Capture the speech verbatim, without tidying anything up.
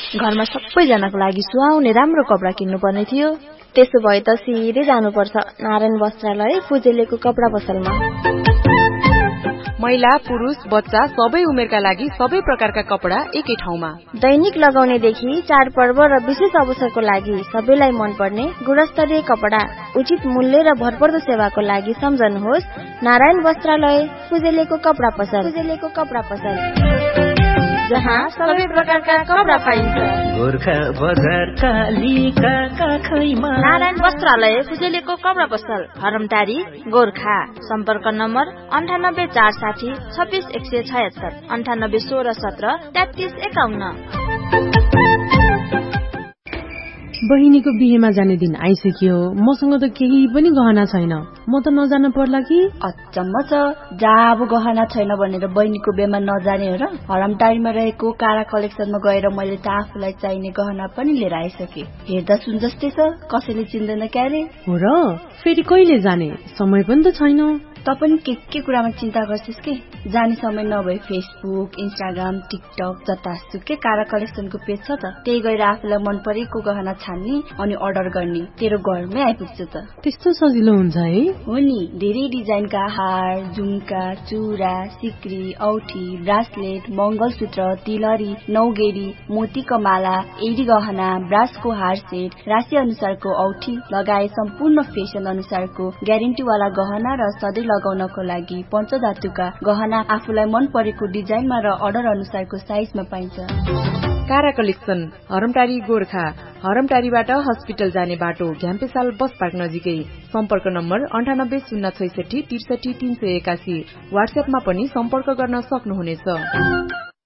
घरमा सबैजनाको लागि सुहाउने राम्रो कपडा किन्नुपर्ने थियो। त्यसो भए त सिधै जानुपर्छ नारायण वस्त्रालय फुजेलेको कपडा पसलमा। महिला पुरुष बच्चा सबै उमेरका लागि सबै प्रकारका कपडा एकै ठाउँमा। दैनिक लगाउनेदेखि चाडपर्व र विशेष अवसरको लागि सबैलाई मनपर्ने गुणस्तरीय कपडा उचित मूल्य र भरपर्दो सेवाको लागि सम्झनुहोस् नारायण वस्त्रालय फुजेलेको कपडा पसल। फुजेलेको कपडा पसल जहाँ सबै प्रकारका कपडा पाइन्छ। गोर्खा बजार कालीका काखैमा नारायण वस्त्रालय फुजेलेको कपडा पसल हरमटारी गोर्खा। सम्पर्क नम्बर अन्ठानब्बे चार साठी छब्बिस एक सय छयत्तर अन्ठानब्बे सोह्र सत्र तेत्तिस एकाउन्न। बहिनीको बिहेमा जाने दिन आइसक्यो। मसँग त केही पनि गहना छैन। म त नजान पर्ला कि? अचम्म छ, जहाँ अब गहना छैन भनेर बहिनीको बिहेमा नजाने हो र? हरमटारीमा रहेको कारा कलेक्सनमा गएर मैले त आफूलाई चाहिने गहना पनि लिएर आइसके। हेर्दा सुन जस्तै छ, कसैले चिन्दैन क्यारे। हो र? फेरि कहिले जाने? समय पनि त छैन। त पनि के के कुरामा चिन्ता गर्छिस् के? जाने समय नभए फेसबुक इन्स्टाग्राम टिकटक जतासुकै कारा कलेक्सनको पेज छ त, त्यही गएर आफूलाई मन परेको गहना छान्ने अनि अर्डर गर्ने। तेरो घरमै आइपुग्छ त। त्यस्तो सजिलो हुन्छ है? हो नि, धेरै डिजाइनका हार झुम्का चुरा सिक्री औठी ब्रासलेट मंगलसूत्र तिलहरी नौगेडी मोतीको माला एडी गहना ब्रासको हार सेट राशि अनुसारको औठी लगायत सम्पूर्ण फेसन अनुसारको ग्यारेन्टीवाला गहना र सधैँ लगाउनको लागि पञ्चधातुका गहना आफूलाई मन परेको डिजाइनमा र अर्डर अनुसारको साइजमा पाइन्छ। कारा कलेक्सन हरमटारी गोर्खा। हरमटारीबाट हस्पिटल जाने बाटो घ्याम्पेसाल बस पार्क नजिकै। सम्पर्क नम्बर अन्ठानब्बे शून्य छैसठी त्रिसठी तीन सय एकासी। वाट्सएपमा पनि सम्पर्क गर्न सक्नुहुनेछ।